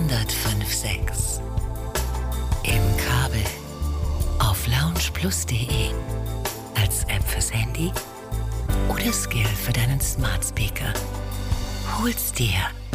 1056. Im Kabel auf loungeplus.de. Als App fürs Handy oder Skill für deinen Smart Speaker. Hol's dir